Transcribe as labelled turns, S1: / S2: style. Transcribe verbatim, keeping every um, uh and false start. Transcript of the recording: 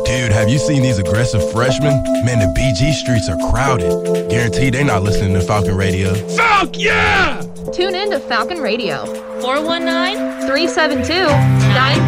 S1: Dude, have you seen these aggressive freshmen? Man, the B G streets are crowded. Guaranteed they not listening to Falcon Radio.
S2: Falk, yeah!
S3: Tune in to Falcon Radio.
S4: four one nine,
S3: three seven two, nine